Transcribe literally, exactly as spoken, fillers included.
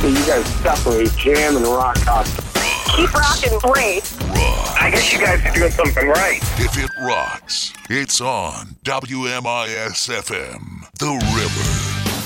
you guys separate jam and rock constantly. Keep rocking, Brace. Rock. I guess you guys are doing something right. If it rocks, it's on W M I S F M, The River.